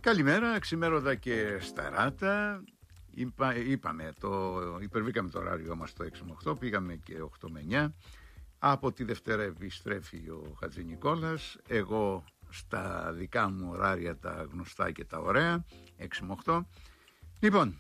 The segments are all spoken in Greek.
Καλημέρα, ξημέρωτα και σταράτα. Είπαμε, υπερβήκαμε το ωράριό μας το 6 με 8, πήγαμε και 8 με 9. Από τη Δευτέρα επιστρέφει ο Χατζηνικόλας, εγώ στα δικά μου ωράρια τα γνωστά και τα ωραία, 6 με 8. Λοιπόν,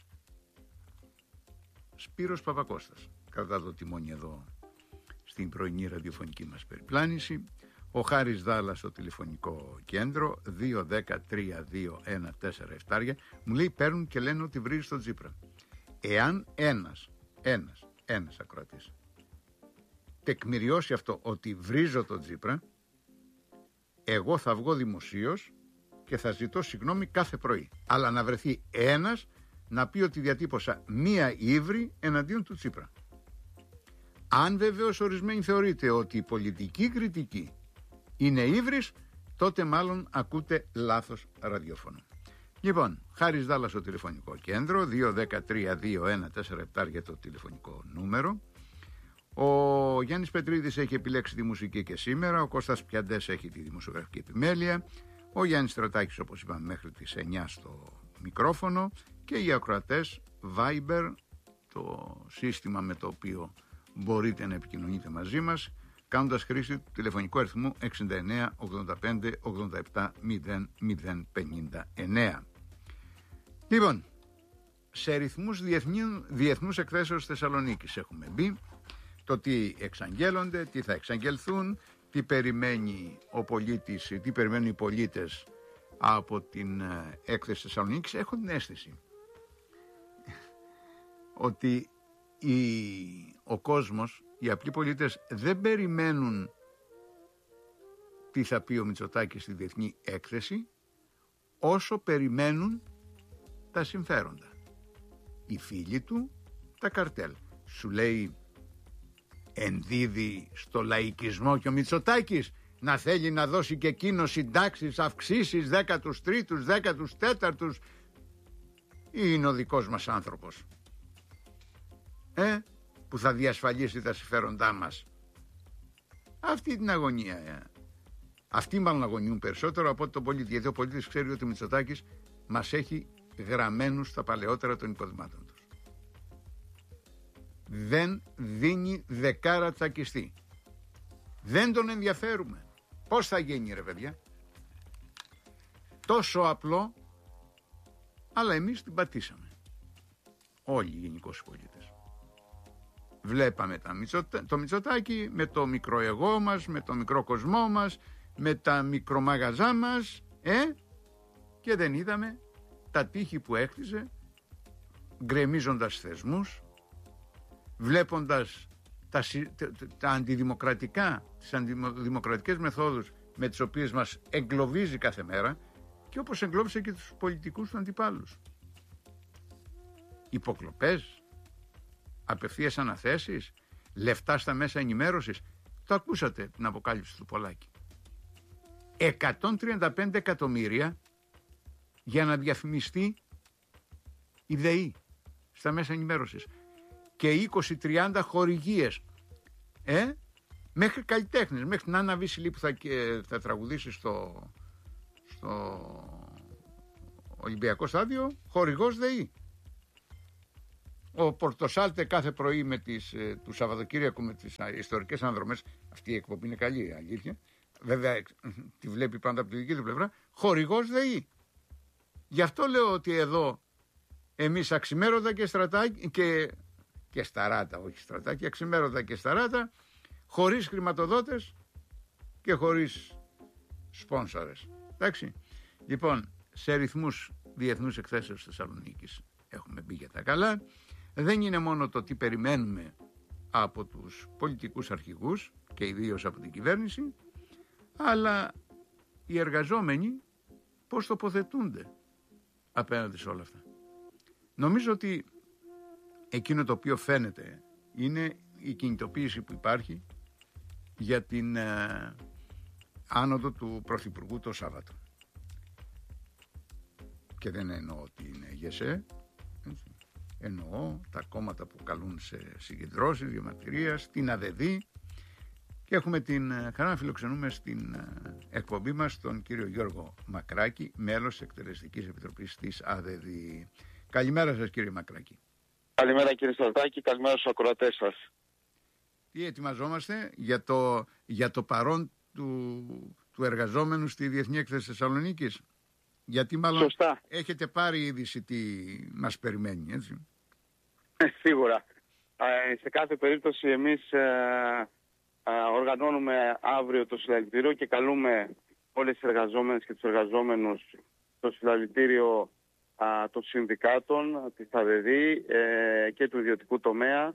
Σπύρος Παπακώστας κρατά το τιμόνι εδώ στην πρωινή ραδιοφωνική μας περιπλάνηση. Ο Χάρης Δάλλας στο τηλεφωνικό κέντρο 2-10-3-2-1-4-7. Μου λέει παίρνουν και λένε ότι βρίζει τον Τσίπρα. Εάν ένας ακροατής τεκμηριώσει αυτό ότι βρίζω τον Τσίπρα, εγώ θα βγω δημοσίως και θα ζητώ συγγνώμη κάθε πρωί. Αλλά να βρεθεί ένας να πει ότι διατύπωσα μία ύβρι εναντίον του Τσίπρα. Αν βεβαίως ορισμένοι θεωρείτε ότι η πολιτική κριτική είναι ύβρις, τότε μάλλον ακούτε λάθος ραδιόφωνο. Λοιπόν, Χάρης Δάλλας στο τηλεφωνικό κέντρο 2-10-3-2-1-4-7 για το τηλεφωνικό νούμερο. Ο Γιάννης Πετρίδης έχει επιλέξει τη μουσική και σήμερα. Ο Κώστας Πιαντές έχει τη δημοσιογραφική επιμέλεια. Ο Γιάννης Στρατάκης, όπως είπαμε, μέχρι τις 9 στο μικρόφωνο. Και οι ακροατές Viber, το σύστημα με το οποίο μπορείτε να επικοινωνείτε μαζί μας, κάνοντας χρήση του τηλεφωνικού αριθμού 69 85 87 0059. Λοιπόν, σε ρυθμούς διεθνούς εκθέσεως Θεσσαλονίκης έχουμε μπει. Το τι εξαγγέλλονται, τι θα εξαγγελθούν, τι περιμένει ο πολίτης, τι περιμένουν οι πολίτες από την έκθεση Θεσσαλονίκης. Έχω την αίσθηση ότι ο κόσμος, οι απλοί πολίτες δεν περιμένουν τι θα πει ο Μητσοτάκης στη διεθνή έκθεση, όσο περιμένουν τα συμφέροντα. Οι φίλοι του, τα καρτέλ. Σου λέει, ενδίδει στο λαϊκισμό και ο Μητσοτάκης να θέλει να δώσει και εκείνο συντάξεις, αυξήσεις, 13ους, 14ους. Είναι ο δικός μας άνθρωπος που θα διασφαλίσει τα συμφέροντά μας. Αυτή την αγωνία αυτοί μάλλον αγωνιούν περισσότερο από τον πολίτη, γιατί ο πολίτης ξέρει ότι ο Μητσοτάκης μας έχει γραμμένους στα παλαιότερα των υποδημάτων τους. Δεν δίνει δεκάρα τσακιστή. Δεν τον ενδιαφέρουμε. Πώς θα γίνει ρε παιδιά? Τόσο απλό, αλλά εμείς την πατήσαμε. Όλοι οι γενικώς πολίτες. Βλέπαμε το Μητσοτάκη με το μικρό εγώ μας, με το μικρό κοσμό μας, με τα μικρομαγαζά μας, και δεν είδαμε τα τείχη που έκτιζε, γκρεμίζοντας θεσμούς, βλέποντας τα αντιδημοκρατικά, τις αντιδημοκρατικές μεθόδους με τις οποίες μας εγκλωβίζει κάθε μέρα, και όπως εγκλώβησε και τους πολιτικούς του αντιπάλους. Υποκλοπές, απευθείας αναθέσεις, λεφτά στα μέσα ενημέρωσης. Το ακούσατε την αποκάλυψη του Πολάκη. 135 εκατομμύρια για να διαφημιστεί η ΔΕΗ στα μέσα ενημέρωσης και 20-30 χορηγίες, μέχρι καλλιτέχνες, μέχρι την Άννα Βίσιλη που θα τραγουδήσει στο Ολυμπιακό στάδιο, χορηγός ΔΕΗ. Ο Πορτοσάλτε κάθε πρωί του Σαββατοκύριακου με τις ιστορικές αναδρομές, αυτή η εκπομπή είναι καλή, αλήθεια, βέβαια τη βλέπει πάντα από τη δική του πλευρά, χορηγός ΔΕΗ. Γι' αυτό λέω ότι εδώ εμείς αξιμέρωτα και στρατάκι και σταράτα, όχι στρατάκι, αξιμέρωτα και σταράτα, χωρίς χρηματοδότες και χωρίς σπόνσορες. Εντάξει. Λοιπόν, σε ρυθμούς διεθνούς εκθέσεως Θεσσαλονίκης έχουμε μπει για τα καλά. Δεν είναι μόνο το τι περιμένουμε από τους πολιτικούς αρχηγούς και ιδίως από την κυβέρνηση, αλλά οι εργαζόμενοι πώς τοποθετούνται απέναντι σε όλα αυτά. Νομίζω ότι εκείνο το οποίο φαίνεται είναι η κινητοποίηση που υπάρχει για την άνοδο του Πρωθυπουργού το Σάββατο. Και δεν εννοώ ότι είναι ΓΕΣΕ, εννοώ τα κόμματα που καλούν σε συγκεντρώσεις διαμαρτυρίας, την ΑΔΕΔΗ, Και έχουμε την χαρά να φιλοξενούμε στην εκπομπή μας τον κύριο Γιώργο Μακράκη, μέλος της Εκτελεστικής Επιτροπής της ΑΔΔ. Καλημέρα σας, κύριε Μακράκη. Καλημέρα, κύριε Στρατάκη, καλημέρα στους ακροατές σας. Τι ετοιμαζόμαστε για το παρόν του εργαζόμενου στη Διεθνή Έκθεση Θεσσαλονίκης? Γιατί μάλλον Σωστά. έχετε πάρει είδηση τι μας περιμένει, έτσι? Σίγουρα. Σε κάθε περίπτωση εμείς οργανώνουμε αύριο το συλλαλητήριο και καλούμε όλες τις εργαζόμενες και τους εργαζόμενους στο συλλαλητήριο των συνδικάτων, της ΑΔΔ και του ιδιωτικού τομέα,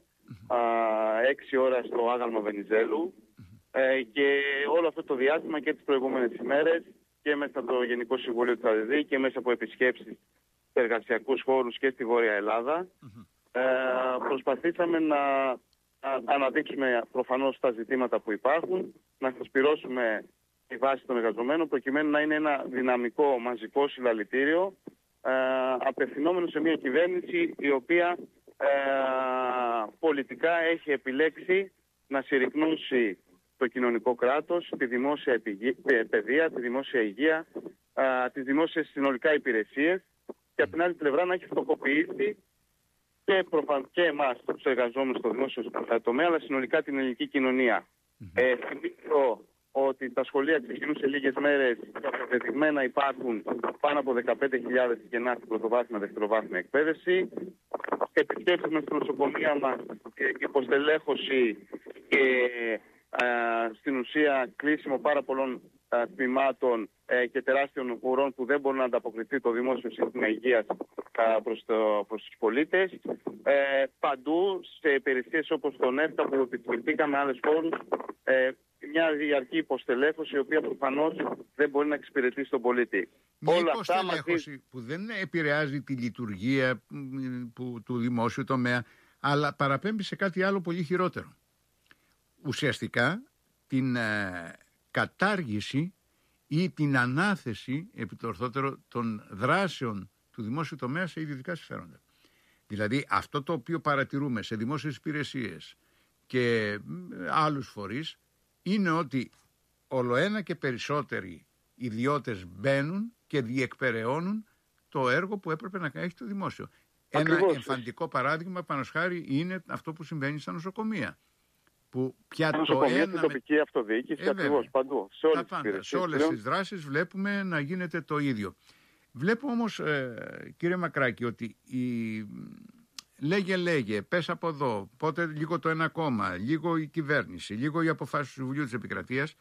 6 ώρα στο Άγαλμα Βενιζέλου, και όλο αυτό το διάστημα και τις προηγούμενες ημέρες και μέσα από το Γενικό Συμβούλιο της ΑΔΔ και μέσα από επισκέψεις σε εργασιακούς χώρους και στη Βόρεια Ελλάδα, προσπαθήσαμε να αναδείξουμε προφανώς τα ζητήματα που υπάρχουν, να συσπυρώσουμε τη βάση των εργαζομένων προκειμένου να είναι ένα δυναμικό μαζικό συλλαλητήριο απευθυνόμενο σε μια κυβέρνηση η οποία πολιτικά έχει επιλέξει να συρρυκνώσει το κοινωνικό κράτος, τη δημόσια παιδεία, τη δημόσια υγεία, τις δημόσιες συνολικά υπηρεσίες, και από την άλλη πλευρά να έχει φτωχοποιήσει και εμάς τους εργαζόμενους στο δημόσιο τομέα, αλλά συνολικά την ελληνική κοινωνία. Θυμίζω ότι τα σχολεία ξεκινούν σε λίγες μέρες και αποδεδειγμένα υπάρχουν πάνω από 15.000 κενά στην πρωτοβάθμια δευτεροβάθμια εκπαίδευση. Επισκέψαμε στα νοσοκομεία μας υποστελέχωση και στην ουσία κλείσιμο πάρα πολλών τμήματων και τεράστιων ουρών που δεν μπορούν να ανταποκριθεί το δημόσιο σύστημα υγείας προς τους πολίτες. Παντού σε υπηρεσίες όπως το ΝΕΦΤΑ που επισκεφτήκαμε άλλες χώρους, μια διαρκή υποστελέχωση η οποία προφανώς δεν μπορεί να εξυπηρετήσει τον πολίτη. Μια υποστελέχωση που δεν επηρεάζει τη λειτουργία του δημόσιου τομέα, αλλά παραπέμπει σε κάτι άλλο πολύ χειρότερο. Ουσιαστικά την κατάργηση ή την ανάθεση, επί το ορθότερο, των δράσεων του δημόσιου τομέα σε ιδιωτικά συμφέροντα. Δηλαδή αυτό το οποίο παρατηρούμε σε δημόσιες υπηρεσίες και άλλους φορείς είναι ότι ολοένα και περισσότεροι ιδιώτες μπαίνουν και διεκπεραιώνουν το έργο που έπρεπε να έχει το δημόσιο. Ακριβώς. Ένα εμφαντικό παράδειγμα, πάνω χάρη, είναι αυτό που συμβαίνει στα νοσοκομεία. Που πια την τοπική αυτοδιοίκηση, ακριβώς παντού. Σε όλες τις δράσεις βλέπουμε να γίνεται το ίδιο. Βλέπω όμως, κύριε Μακράκη, ότι λέγε, πες από εδώ, πότε λίγο το ένα κόμμα, λίγο η κυβέρνηση, λίγο οι αποφάσεις του Συμβουλίου της Επικρατείας,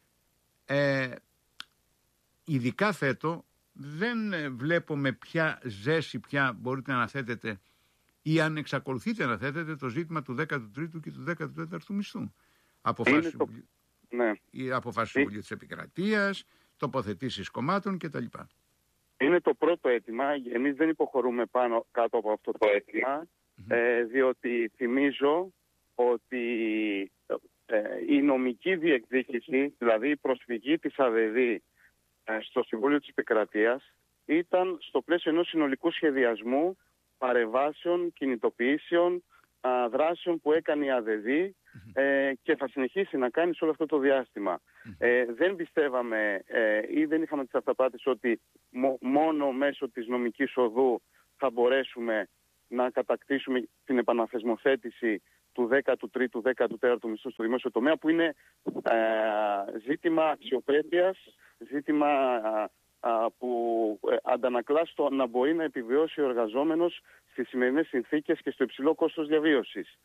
ειδικά φέτο δεν βλέπω με ποια ζέση πια μπορείτε να θέτετε ή αν εξακολουθείτε να θέτετε το ζήτημα του 13ου και του 14ου μισθού. Αποφάσεις του Συμβουλίου της Επικρατείας, τοποθετήσεις κομμάτων κτλ. Είναι το πρώτο αίτημα. Εμείς δεν υποχωρούμε πάνω κάτω από αυτό το αίτημα, διότι θυμίζω ότι η νομική διεκδίκηση, δηλαδή η προσφυγή της ΑΔΔ στο Συμβούλιο της Επικρατείας, ήταν στο πλαίσιο ενός συνολικού σχεδιασμού παρεμβάσεων, κινητοποιήσεων, δράσεων που έκανε η ΑΔΔ και θα συνεχίσει να κάνει σε όλο αυτό το διάστημα. Δεν πιστεύαμε ή δεν είχαμε τις αυταπάτες ότι μόνο μέσω της νομικής οδού θα μπορέσουμε να κατακτήσουμε την επαναθεσμοθέτηση του 13ου, 14ου μισθού στο δημόσιο τομέα, που είναι ζήτημα αξιοπρέπειας, ζήτημα που αντανακλά στο να μπορεί να επιβιώσει ο εργαζόμενος στις σημερινές συνθήκες και στο υψηλό κόστος διαβίωσης.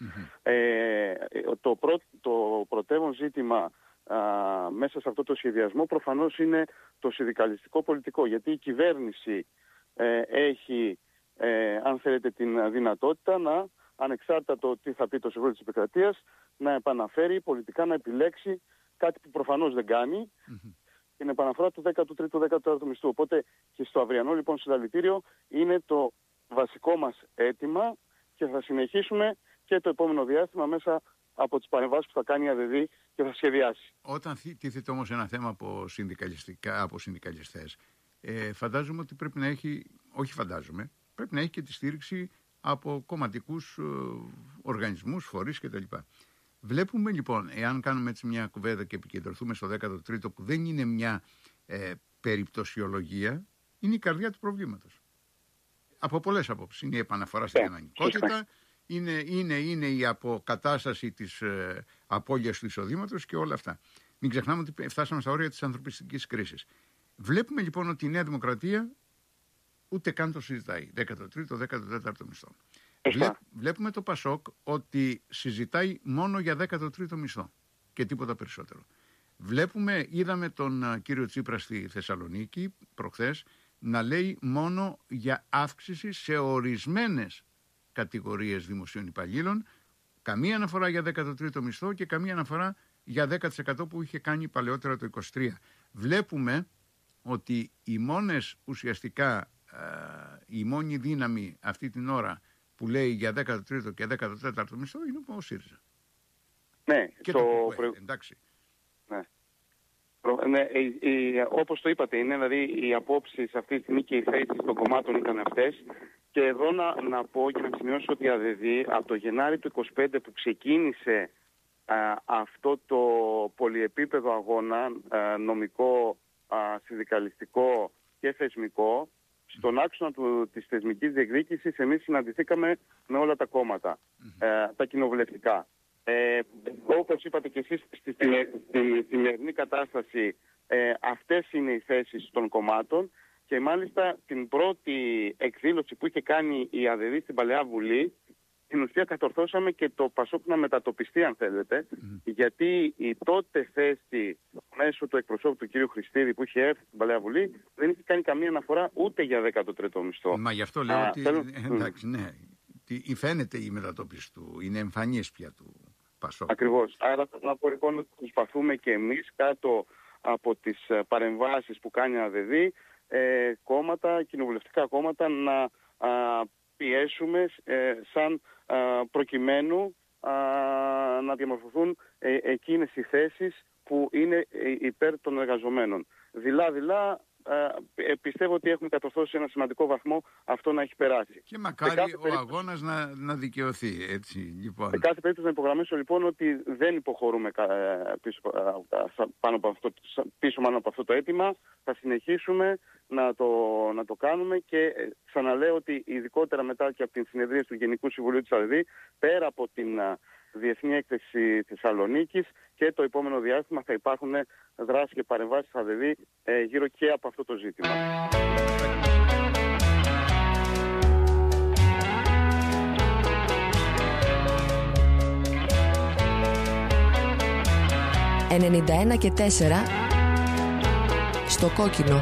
Το πρωτεύον ζήτημα μέσα σε αυτό το σχεδιασμό προφανώς είναι το συνδικαλιστικό πολιτικό, γιατί η κυβέρνηση έχει, αν θέλετε, την δυνατότητα να, ανεξάρτητα το τι θα πει το Συμβούλιο της Επικρατείας, να επαναφέρει πολιτικά, να επιλέξει κάτι που προφανώς δεν κάνει, την επαναφορά του 13ου-14ου μισθού. Οπότε και στο αυριανό λοιπόν συλλαλητήριο είναι το βασικό μας αίτημα και θα συνεχίσουμε και το επόμενο διάστημα μέσα από τις παρεμβάσεις που θα κάνει η ΑΔΔ και θα σχεδιάσει. Όταν τίθεται όμως ένα θέμα από συνδικαλιστές, φαντάζομαι ότι πρέπει να έχει, πρέπει να έχει και τη στήριξη από κομματικούς οργανισμούς, φορείς κτλ. Βλέπουμε λοιπόν, εάν κάνουμε έτσι μια κουβέντα και επικεντρωθούμε στο 13ο, που δεν είναι μια περιπτωσιολογία, είναι η καρδιά του προβλήματος. Από πολλές απόψεις. Είναι η επαναφορά στην κανονικότητα, είναι η αποκατάσταση της απώλειας του εισοδήματος και όλα αυτά. Μην ξεχνάμε ότι φτάσαμε στα όρια της ανθρωπιστικής κρίσης. Βλέπουμε λοιπόν ότι η Νέα Δημοκρατία ούτε καν το συζητάει. 13ο, 14ο μισθό. Βλέπουμε το Πασόκ ότι συζητάει μόνο για 13ο μισθό και τίποτα περισσότερο. Είδαμε τον κύριο Τσίπρα στη Θεσσαλονίκη προχθές να λέει μόνο για αύξηση σε ορισμένες κατηγορίες δημοσίων υπαλλήλων, καμία αναφορά για 13ο μισθό και καμία αναφορά για 10% που είχε κάνει παλαιότερα το 23. Βλέπουμε ότι η μόνη δύναμη αυτή την ώρα που λέει για 13ο και 14ο μισθό είναι ο ΣΥΡΙΖΑ. Ναι, και εντάξει. Ναι, όπως το είπατε, είναι δηλαδή οι απόψεις αυτή τη στιγμή και οι θέσεις των κομμάτων ήταν αυτές. Και εδώ να πω και να σημειώσω ότι η ΑΔΔ από το Γενάρη του 25 που ξεκίνησε αυτό το πολυεπίπεδο αγώνα, νομικό, συνδικαλιστικό και θεσμικό, στον άξονα της θεσμικής διεκδίκησης εμείς συναντηθήκαμε με όλα τα κόμματα, τα κοινοβουλευτικά. Όπως είπατε και εσείς, στη σημερινή κατάσταση αυτές είναι οι θέσεις των κομμάτων και μάλιστα την πρώτη εκδήλωση που είχε κάνει η ΑΔΔ στην Παλαιά Βουλή, στην ουσία κατορθώσαμε και το Πασόκ να μετατοπιστεί, αν θέλετε, γιατί η τότε θέση μέσω του εκπροσώπου του κ. Χριστίδη που είχε έρθει στην Παλαιά Βουλή δεν είχε κάνει καμία αναφορά ούτε για 13ο μισθό. Μα γι' αυτό λέω ότι εντάξει, ναι, φαίνεται η μετατόπιση του, είναι εμφανής πια του Πασόκ. Ακριβώς. Άρα να πω λοιπόν ότι προσπαθούμε και εμείς κάτω από τις παρεμβάσεις που κάνει η ΑΔΔ, κόμματα, κοινοβουλευτικά κόμματα να πιέσουμε σαν προκειμένου να διαμορφωθούν εκείνες οι θέσεις που είναι υπέρ των εργαζομένων. Δειλά πιστεύω ότι έχουμε κατορθώσει σε ένα σημαντικό βαθμό αυτό να έχει περάσει. Και μακάρι ο αγώνας να δικαιωθεί. Έτσι, λοιπόν. Σε κάθε περίπτωση να υπογραμμίσω λοιπόν ότι δεν υποχωρούμε πίσω πάνω από αυτό το αίτημα. Θα συνεχίσουμε να το κάνουμε και ξαναλέω ότι ειδικότερα μετά και από την συνεδρία του Γενικού Συμβουλίου της ΑΔΔ, πέρα από την Διεθνή Έκθεση Θεσσαλονίκης και το επόμενο διάστημα θα υπάρχουν δράσεις και παρεμβάσεις της ΑΔΔ γύρω και από αυτό το ζήτημα. «91 και 4» στο κόκκινο.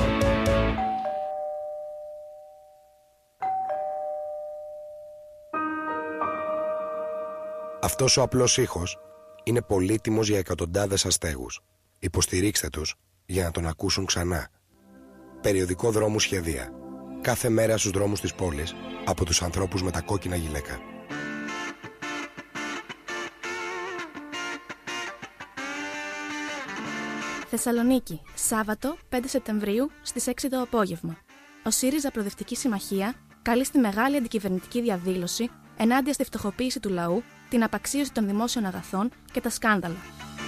Αυτός ο απλός ήχος είναι πολύτιμος για εκατοντάδες αστέγους. Υποστηρίξτε τους για να τον ακούσουν ξανά. Περιοδικό Δρόμου Σχεδία. Κάθε μέρα στους δρόμους της πόλης από τους ανθρώπους με τα κόκκινα γυλαίκα. Θεσσαλονίκη, Σάββατο 5 Σεπτεμβρίου στις 6 το απόγευμα. Ο ΣΥΡΙΖΑ Προοδευτική Συμμαχία καλεί στη μεγάλη αντικυβερνητική διαδήλωση ενάντια στη φτωχοποίηση του λαού, την απαξίωση των δημόσιων αγαθών και τα σκάνδαλα.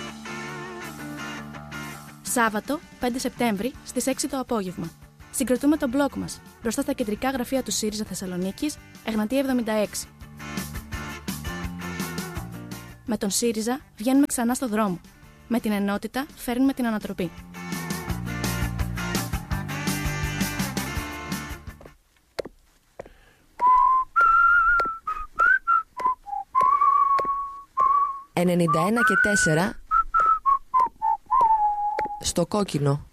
Σάββατο 5 Σεπτέμβρη στις 6 το απόγευμα. Συγκροτούμε τον μπλοκ μας μπροστά στα κεντρικά γραφεία του ΣΥΡΙΖΑ Θεσσαλονίκης, Εγνατία 76. Με τον ΣΥΡΙΖΑ βγαίνουμε ξανά στο δρόμο. Με την ενότητα φέρνουμε την ανατροπή. «91 και 4» στο κόκκινο.